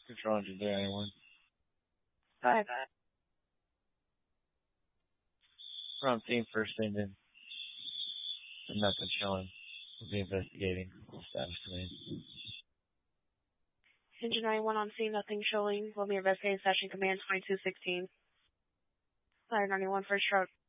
Control engine 391. Go ahead. We're on scene first engine. Nothing showing. We'll be investigating. Status command. Engine 91 on scene, nothing showing. We'll be investigating session command 2216. Fire 91 first stroke.